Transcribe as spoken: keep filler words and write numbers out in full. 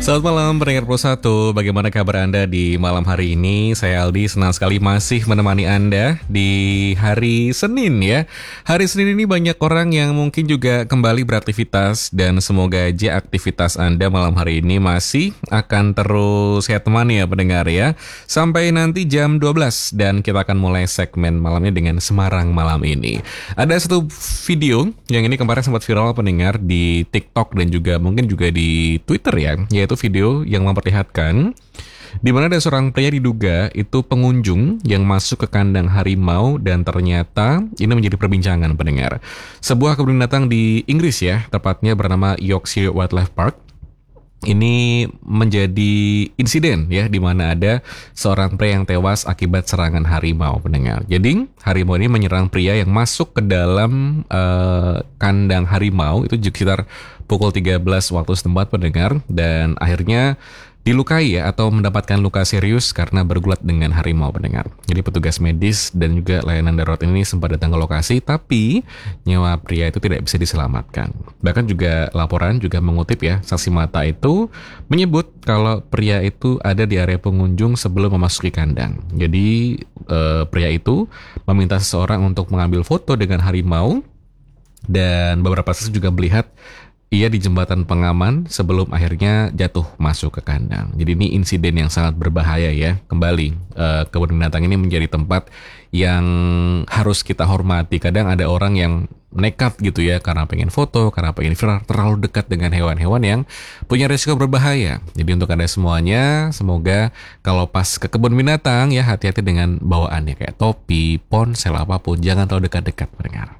Selamat malam pendengar Pro satu, bagaimana kabar Anda di malam hari ini? Saya Aldi, senang sekali masih menemani Anda di hari Senin ya. Hari Senin ini banyak orang yang mungkin juga kembali beraktivitas, dan semoga aja aktivitas Anda malam hari ini masih akan terus saya temani ya pendengar ya. Sampai nanti jam dua belas, dan kita akan mulai segmen malamnya dengan Semarang malam ini. Ada satu video yang ini kemarin sempat viral pendengar di TikTok dan juga mungkin juga di Twitter ya, yaitu video yang memperlihatkan di mana ada seorang pria diduga itu pengunjung yang masuk ke kandang harimau, dan ternyata ini menjadi perbincangan pendengar. Sebuah kebun binatang di Inggris ya, tepatnya bernama Yorkshire Wildlife Park. Ini menjadi insiden ya, di mana ada seorang pria yang tewas akibat serangan harimau pendengar. Jadi harimau ini menyerang pria yang masuk ke dalam uh, kandang harimau itu sekitar pukul tiga belas waktu setempat pendengar, dan akhirnya dilukai ya, atau mendapatkan luka serius karena bergulat dengan harimau pendengar. Jadi petugas medis dan juga layanan darurat ini sempat datang ke lokasi, tapi nyawa pria itu tidak bisa diselamatkan. Bahkan juga laporan juga mengutip ya, saksi mata itu menyebut kalau pria itu ada di area pengunjung sebelum memasuki kandang. Jadi eh, pria itu meminta seseorang untuk mengambil foto dengan harimau, dan beberapa saksi juga melihat ia di jembatan pengaman sebelum akhirnya jatuh masuk ke kandang. Jadi ini insiden yang sangat berbahaya ya. Kembali, uh, kebun binatang ini menjadi tempat yang harus kita hormati. Kadang ada orang yang nekat gitu ya, karena pengen foto, karena pengen viral, terlalu dekat dengan hewan-hewan yang punya risiko berbahaya. Jadi untuk Anda semuanya, semoga kalau pas ke kebun binatang ya, hati-hati dengan bawaannya, kayak topi, ponsel, apapun. Jangan terlalu dekat-dekat pendengar.